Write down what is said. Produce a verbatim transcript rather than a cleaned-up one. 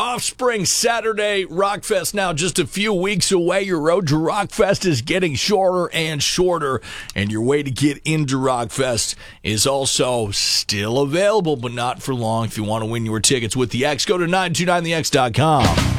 Offspring Saturday Rockfest now just a few weeks away. Your road to Rockfest is getting shorter and shorter, and your way to get into Rockfest is also still available, but not for long. If you want to win your tickets with the X, go to nine two nine the X dot com.